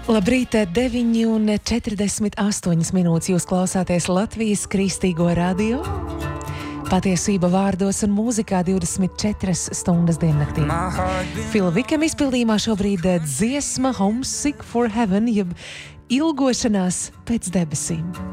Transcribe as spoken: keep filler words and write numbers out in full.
Labrīt, deviņi un četrdesmit astoņas minūtes jūs klausāties Latvijas Kristīgo radio. Patiesība vārdos un mūzikā divdesmit četras stundas diennaktī. Phil Wickham izpildījumā šobrīd dziesma Homesick for Heaven, jeb ilgošanās pēc debesīm.